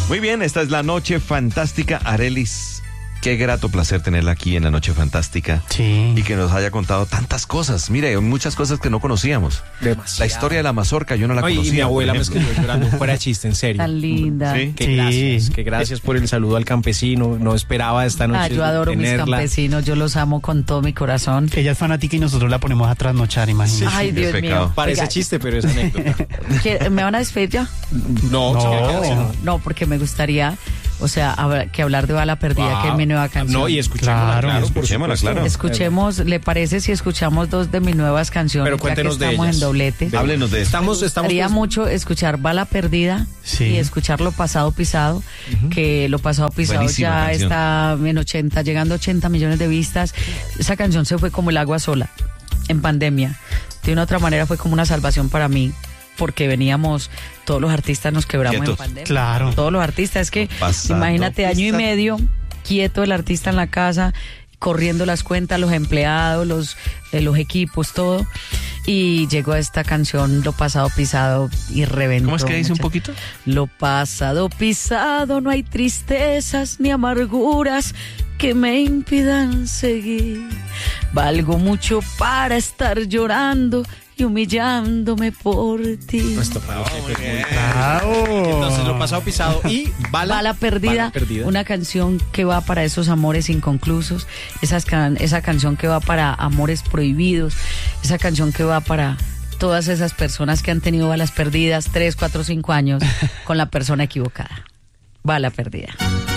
Muy bien, esta es la Noche Fantástica. Arelis, qué grato placer tenerla aquí en la Noche Fantástica. Sí. Y que nos haya contado tantas cosas. Mire, muchas cosas que no conocíamos. Demasiado. La historia de la mazorca, yo no la conocía. Y mi abuela me por ejemplo. escribió llorando, fuera de chiste, en serio. Tan linda. Sí. Que gracias por el saludo al campesino. No esperaba esta noche Yo adoro tenerla. mis campesinos, yo los amo con todo mi corazón. Ella es fanática y nosotros la ponemos a trasnochar, imagínate. Ay, qué Dios pecado. mío. Parece Oiga, chiste, pero es anécdota. ¿me van a despedir ya? No. No, porque me gustaría, o sea, que hablar de Bala Perdida, que es mi nueva canción. No, y escuchémosla, Claro, por escuchémosla, supuesto. claro. Escuchemos, ¿le parece si escuchamos dos de mis nuevas canciones? Pero ya cuéntenos que de estamos ellas. en doblete. Háblenos de esto. Me gustaría mucho escuchar Bala Perdida Sí. y escuchar Lo Pasado Pisado, que Lo Pasado Pisado Buenísima ya canción. está en 80, llegando a 80 millones de vistas. Esa canción se fue como el agua sola en pandemia. De una u otra manera fue como una salvación para mí, porque veníamos, todos los artistas nos quebramos Quietos. en pandemia. Claro. Todos los artistas, es que Pasado imagínate año y pisado. medio quieto el artista en la casa, corriendo las cuentas, los empleados, los equipos, todo. Y llegó a esta canción, Lo Pasado Pisado, y reventó. ¿Cómo es que dice un muchas- poquito? Lo pasado pisado, no hay tristezas ni amarguras que me impidan seguir. Valgo mucho para estar llorando y humillándome por ti. Entonces, Lo Pasado Pisado y Bala Perdida, una canción que va para esos amores inconclusos, esa canción que va para amores prohibidos, esa canción que va para todas esas personas que han tenido balas perdidas 3, 4, 5 años con la persona equivocada. Bala Perdida.